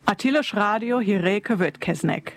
A tilos rádió hírei következnek.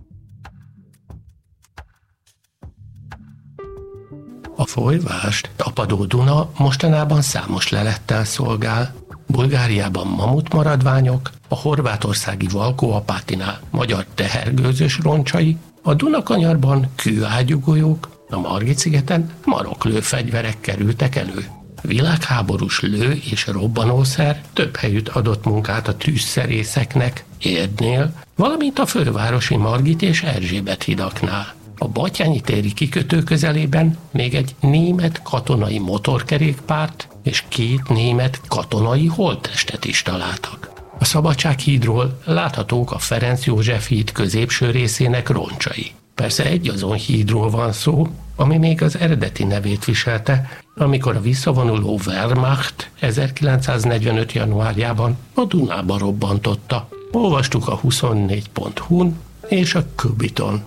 A folyvást tapadó Duna mostanában számos lelettel szolgál. Bulgáriában mamut maradványok, a horvátországi Valkó-Apátinál magyar tehergőzös roncsai, a Dunakanyarban kőágyúgolyók, a Margit-szigeten maroklőfegyverek kerültek elő. Világháborús lő- és robbanószer több helyütt adott munkát a tűzszerészeknek Érdnél, valamint a fővárosi Margit és Erzsébet hidaknál. A Batthyány téri kikötő közelében még egy német katonai motorkerékpárt és 2 német katonai holttestet is találtak. A Szabadsághídról láthatók a Ferenc József híd középső részének roncsai. Persze egy azon hídról van szó, ami még az eredeti nevét viselte, amikor a visszavonuló Wehrmacht 1945. januárjában a Dunába robbantotta. Olvastuk a 24.hu-n és a Kubiton.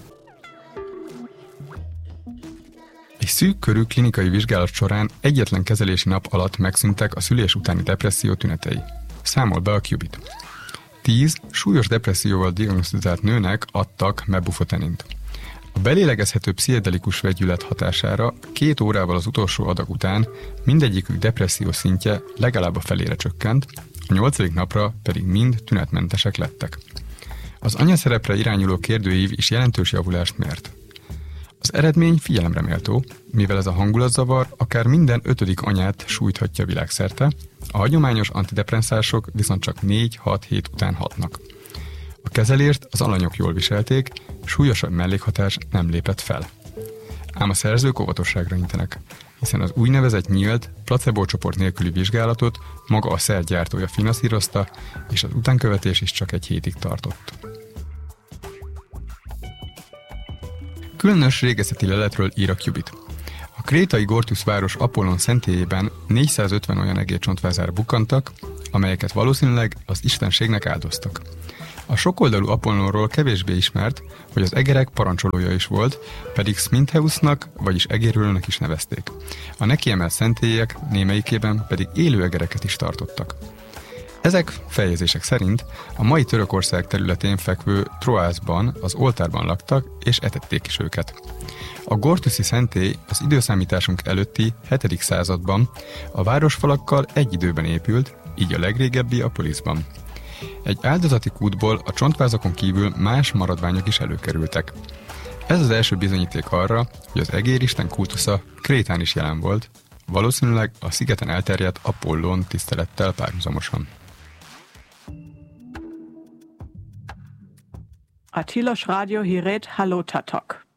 Egy szűk körű klinikai vizsgálat során egyetlen kezelési nap alatt megszűntek a szülés utáni depresszió tünetei. Számol be a Qubit. 10 súlyos depresszióval diagnosztizált nőnek adtak mebufotenint. A belélegezhető pszichedelikus vegyület hatására 2 órával az utolsó adag után mindegyikük depresszió szintje legalább a felére csökkent, a 8. napra pedig mind tünetmentesek lettek. Az anyaszerepre irányuló kérdőív is jelentős javulást mért. Az eredmény figyelemre méltó, mivel ez a hangulatzavar akár minden 5. anyát sújthatja világszerte, a hagyományos antidepresszások viszont csak 4-6 hét után hatnak. A kezelést az alanyok jól viselték, súlyosabb mellékhatás nem lépett fel. Ám a szerzők óvatosságra intenek, hiszen az úgynevezett nyílt, placebo csoport nélküli vizsgálatot maga a szer gyártója finanszírozta, és az utánkövetés is csak 1 hétig tartott. Különös régészeti leletről ír a Qubit. A krétai Gortys város Apollon szentélyében 450 olyan egércsontvázár bukkantak, amelyeket valószínűleg az istenségnek áldoztak. A sokoldalú Apollonról kevésbé ismert, hogy az egerek parancsolója is volt, pedig Smintheusnak, vagyis egérülőnek is nevezték. A neki emelt szentélyek némelyikében pedig élő egereket is tartottak. Ezek feljegyzések szerint a mai Törökország területén fekvő Troászban az oltárban laktak, és etették is őket. A Gortyszi szentély az időszámításunk előtti 7. században a városfalakkal egy időben épült, így a legrégebbi a Poliszban. Egy áldozati kútból a csontvázakon kívül más maradványok is előkerültek. Ez az első bizonyíték arra, hogy az egéristen kultusza Krétán is jelen volt, valószínűleg a szigeten elterjedt Apollón tisztelettel párhuzamosan. A tilos rádió hírét hallottak.